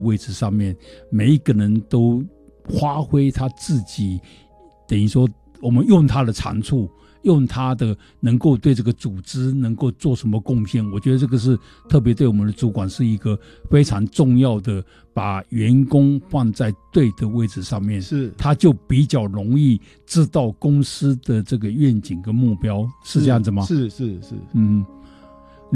位置上面，每一个人都发挥他自己，等于说我们用他的长处，用他的能够对这个组织能够做什么贡献，我觉得这个是特别对我们的主管是一个非常重要的，把员工放在对的位置上面， 是他就比较容易知道公司的这个愿景跟目标，是这样子吗？ 是，